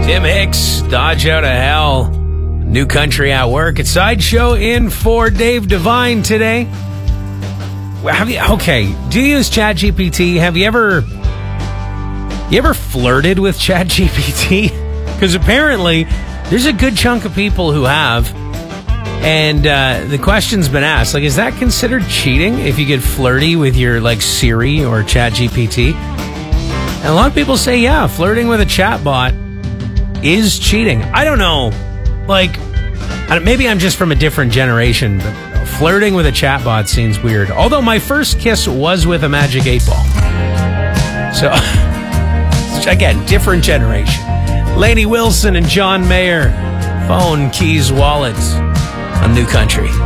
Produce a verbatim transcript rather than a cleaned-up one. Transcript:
Tim Hicks, Dodge Out of Hell, New Country at Work. It's Sideshow in for Dave Devine today. Have you, okay, do you use ChatGPT? Have you ever, you ever flirted with ChatGPT? Because apparently there's a good chunk of people who have. And uh, the question's been asked, like, is that considered cheating if you get flirty with your, like, Siri or ChatGPT? And a lot of people say, yeah, flirting with a chatbot is cheating. I don't know. Like, maybe I'm just from a different generation, but flirting with a chatbot seems weird. Although my first kiss was with a Magic eight Ball. So, again, different generation. Lainey Wilson and John Mayer. Phone, keys, wallets on New Country.